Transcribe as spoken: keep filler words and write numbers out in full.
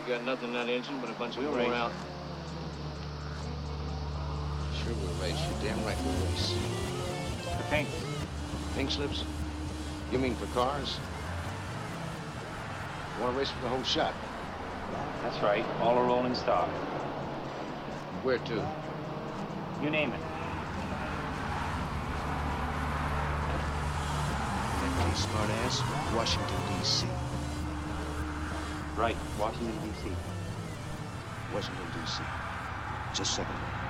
got nothing in that engine but a bunch we'll of brakes. We're out. Sure we'll race. You're damn right we'll race. The pink. Pink slips? You mean for cars? You want to race for the whole shot? That's right. All a rolling stock. Where to? You name it. That case, smart ass, Washington, D C Right, Washington, D C Washington, D C Just a second.